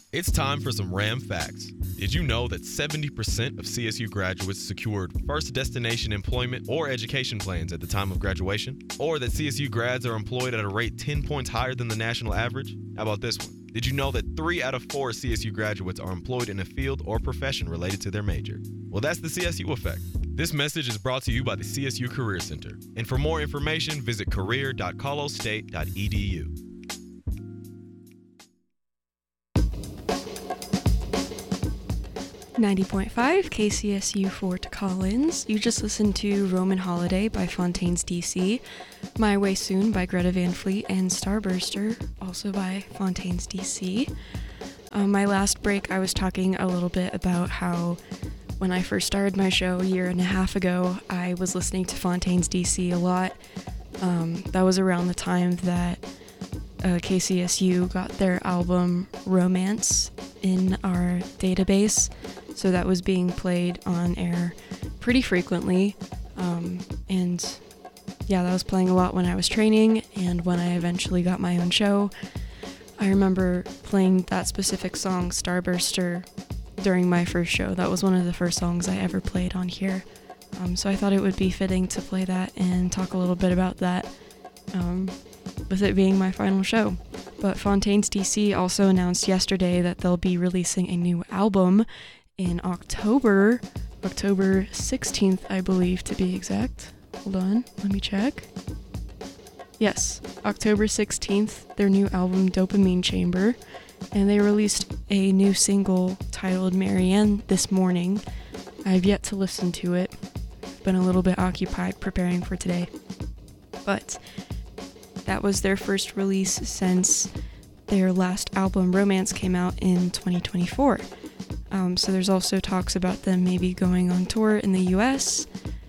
It's time for some RAM facts. Did you know that 70% of CSU graduates secured first destination employment or education plans at the time of graduation? Or that CSU grads are employed at a rate 10 points higher than the national average? How about this one? Did you know that 3 out of 4 CSU graduates are employed in a field or profession related to their major? Well, that's the CSU effect. This message is brought to you by the CSU Career Center. And for more information, visit career.colostate.edu. 90.5 KCSU Fort Collins. You just listened to Roman Holiday by Fontaines DC, My Way Soon by Greta Van Fleet, and Starburster, also by Fontaines DC. My last break, I was talking a little bit about how when I first started my show a year and a half ago, I was listening to Fontaines DC a lot. That was around the time that KCSU got their album Romance in our database, so that was being played on air pretty frequently, and yeah, that was playing a lot when I was training, and when I eventually got my own show, I remember playing that specific song, Starburster, during my first show. That was one of the first songs I ever played on here, so I thought it would be fitting to play that and talk a little bit about that, with it being my final show. But Fontaines DC also announced yesterday that they'll be releasing a new album in October 16th, I believe, to be exact. Hold on, let me check. Yes, October 16th, their new album Dopamine Chamber, and they released a new single titled Marianne this morning. I've yet to listen to it. Been a little bit occupied preparing for today. But that was their first release since their last album, Romance, came out in 2024. So there's also talks about them maybe going on tour in the US.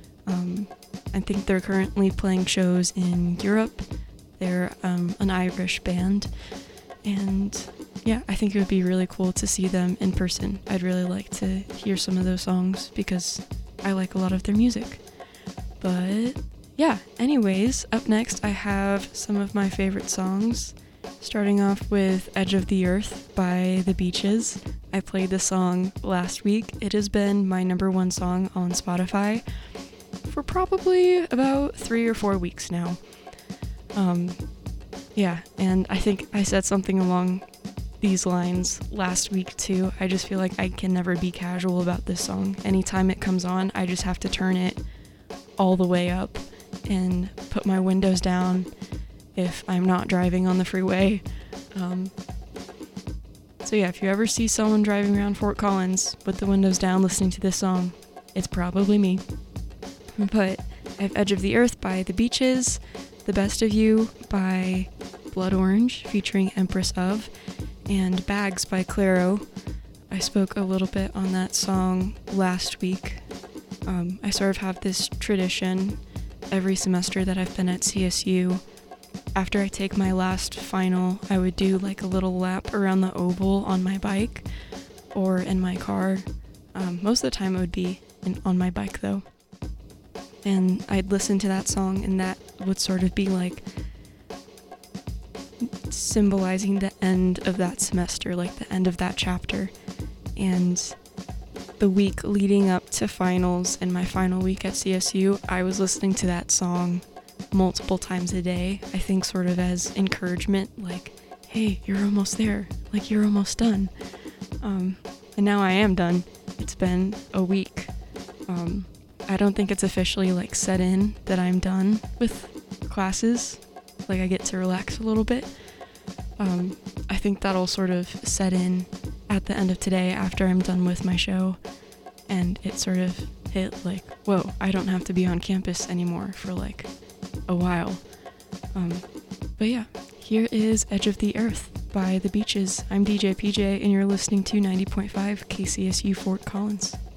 I think they're currently playing shows in Europe. They're an Irish band. And yeah, I think it would be really cool to see them in person. I'd really like to hear some of those songs because I like a lot of their music. But yeah, anyways, up next I have some of my favorite songs, starting off with Edge of the Earth by The Beaches. I played this song last week. It has been my #1 song on Spotify for probably about 3 or 4 weeks now. Yeah, and I think I said something along these lines last week too. I just feel like I can never be casual about this song. Anytime it comes on, I just have to turn it all the way up and put my windows down if I'm not driving on the freeway. So yeah, if you ever see someone driving around Fort Collins with the windows down listening to this song, it's probably me. But I have Edge of the Earth by The Beaches, The Best of You by Blood Orange featuring Empress of, and Bags by Clairo. I spoke a little bit on that song last week. I sort of have this tradition every semester that I've been at CSU. After I take my last final, I would do like a little lap around the oval on my bike or in my car. Most of the time it would be on my bike though. And I'd listen to that song, and that would sort of be like symbolizing the end of that semester, like the end of that chapter. And the week leading up to finals and my final week at CSU, I was listening to that song multiple times a day, I think sort of as encouragement, like, hey, you're almost there, like you're almost done. And now I am done. It's been a week. I don't think it's officially like set in that I'm done with classes, like I get to relax a little bit. I think that'll sort of set in at the end of today after I'm done with my show, and it sort of hit like, whoa, I don't have to be on campus anymore for like a while. But yeah, here is Edge of the Earth by The Beaches. I'm DJ PJ, and you're listening to 90.5 KCSU Fort Collins.